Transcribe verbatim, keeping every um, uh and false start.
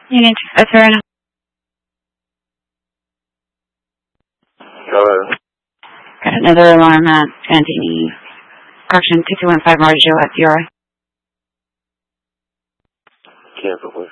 Unit Veteran. Hello. Got another alarm at Santini. Correction two two one five Marjo at Diora. Cancel, please.